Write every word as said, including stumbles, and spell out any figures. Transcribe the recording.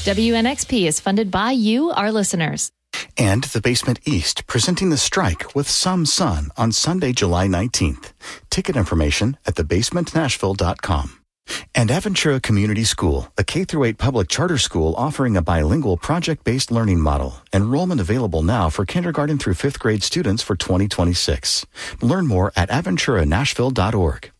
W N X P is funded by you, our listeners. And The Basement East, presenting The Strike with Some Sun on Sunday, July nineteenth. Ticket information at the basement nashville dot com. And Aventura Community School, a K through eight public charter school offering a bilingual project-based learning model. Enrollment available now for kindergarten through fifth grade students for twenty twenty-six. Learn more at aventura nashville dot org.